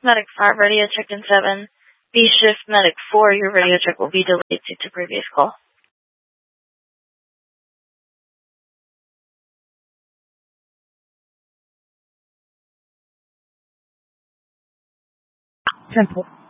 Medic 5, radio check in 7. B shift Medic 4, your radio check will be delayed due to previous call. 10-4.